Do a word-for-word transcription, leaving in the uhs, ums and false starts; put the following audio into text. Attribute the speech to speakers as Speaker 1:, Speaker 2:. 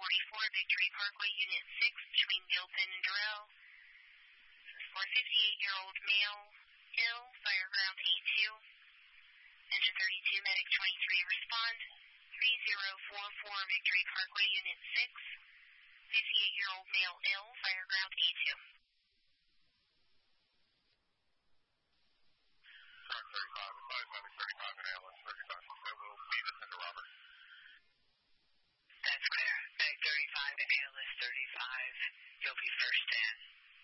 Speaker 1: forty-four, Victory Parkway, Unit six, between Gilpin and Durrell. For fifty-eight-year-old male, ill, Fireground eight two. Engine thirty-two, Medic twenty-three, respond. three zero four four, Victory Parkway, Unit six. fifty-eight-year-old male, ill, Fireground eight two.
Speaker 2: thirty-five, advise Medic thirty-five and ambulance thirty-five.